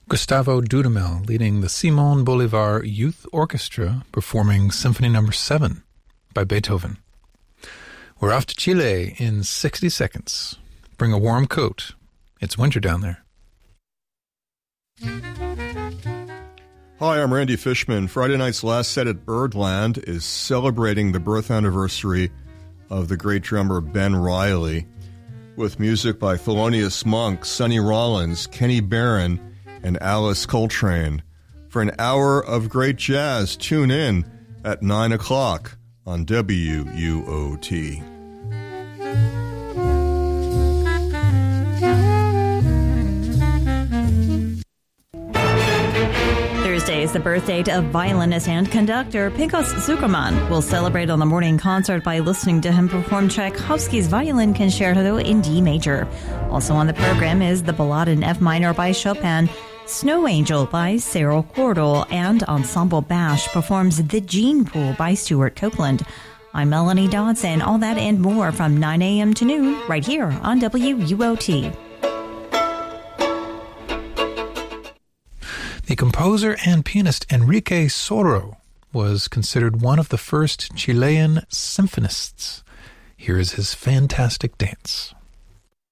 Gustavo Dudamel leading the Simón Bolívar Youth Orchestra performing Symphony No. 7 by Beethoven. We're off to Chile in 60 seconds. Bring a warm coat. It's winter down there. Hi, I'm Randy Fishman. Friday night's last set at Birdland is celebrating the birth anniversary of the great drummer Ben Riley, with music by Thelonious Monk, Sonny Rollins, Kenny Barron, and Alice Coltrane. For an hour of great jazz, tune in at 9 o'clock on WUOT. Thursday is the birth date of violinist and conductor Pinkos Zukerman. We'll celebrate on the morning concert by listening to him perform Tchaikovsky's Violin Concerto in D major. Also on the program is the Ballade in F minor by Chopin, Snow Angel by Cyril Cordell, and Ensemble Bash performs The Gene Pool by Stuart Copeland. I'm Melanie Dodson. All that and more from 9 a.m. to noon right here on WUOT. The composer and pianist Enrique Soro was considered one of the first Chilean symphonists. Here is his fantastic dance.